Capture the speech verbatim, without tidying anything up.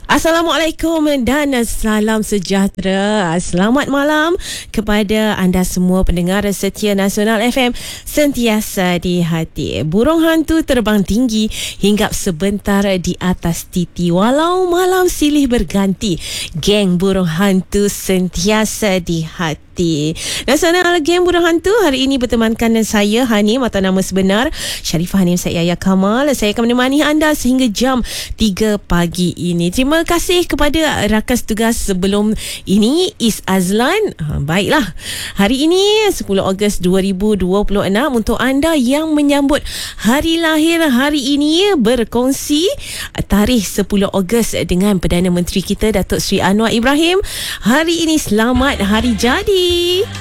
Assalamualaikum dan salam sejahtera. Selamat malam kepada anda semua pendengar setia Nasional F M, sentiasa di hati. Burung hantu terbang tinggi hinggap sebentar di atas titi walau malam silih berganti. Geng burung hantu sentiasa di hati. Nasional Geng Burung Hantu hari ini bertemankan dengan saya Hanim atau nama sebenar Sharifah Hanim Syed Yahya Kamal. Saya akan menemani anda sehingga jam tiga pagi ini. Terima kasih kepada rakan tugas sebelum ini, Is Azlan. Ha, baiklah, hari ini sepuluh Ogos dua ribu dua puluh enam untuk anda yang menyambut hari lahir hari ini, berkongsi tarikh sepuluh Ogos dengan Perdana Menteri kita Datuk Seri Anwar Ibrahim. Hari ini selamat hari jadi.